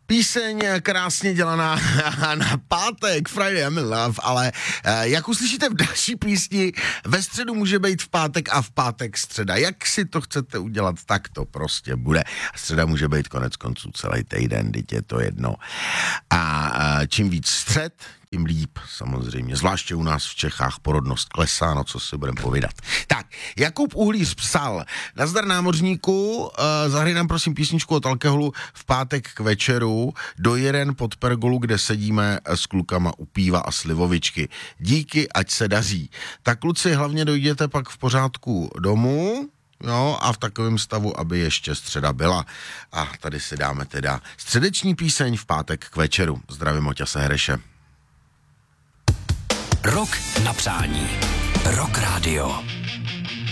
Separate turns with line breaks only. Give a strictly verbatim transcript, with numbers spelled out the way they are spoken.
Píseň krásně dělaná na pátek, Friday I'm in love, ale jak uslyšíte v další písni, ve středu může být v pátek a v pátek středa. Jak si to chcete udělat, tak to prostě bude. Středa může být konec konců celý týden, teď je to jedno. A čím víc střed, tím líp, samozřejmě. Zvláště u nás v Čechách porodnost klesá, no co si budeme povídat. Tak, Jakub Uhlíř psal, nazdar námořníku, uh, zahraj nám prosím písničku od alkoholu v pátek k večeru do Jiren pod pergolu, kde sedíme s klukama u píva a slivovičky. Díky, ať se daří. Tak kluci, hlavně dojděte pak v pořádku domů, no a v takovém stavu, aby ještě středa byla. A tady si dáme teda středeční píseň v pátek k večeru. Zdravím Oťase Hereše.
Rok na přání. Rock Radio.